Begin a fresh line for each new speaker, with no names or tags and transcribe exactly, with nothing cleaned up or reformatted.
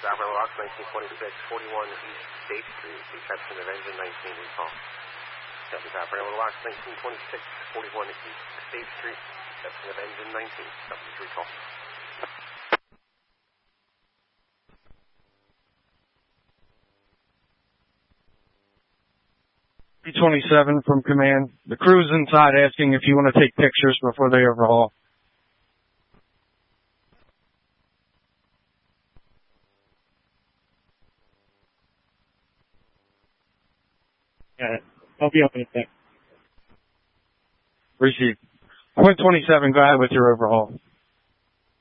Alpha Rocks, nineteen twenty-six, forty-one East State Street, reception of engine nineteen recall. Delta Alpha Rocks, nineteen twenty-six, forty-one East State Street, reception of engine nineteen, subject recall.
B twenty-seven from command. The crew's inside asking if you want to take pictures before they overhaul.
Got it. I'll be up in a sec.
Receive. Point twenty-seven, go ahead with your overhaul.